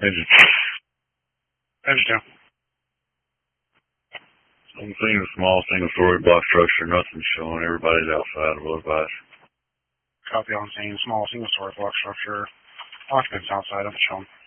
Engine. Engine 2. I'm seeing a small single-story block structure. Nothing's showing. Everybody's outside. Will advise. Copy on scene. Small single-story block structure. Occupants outside of it shown.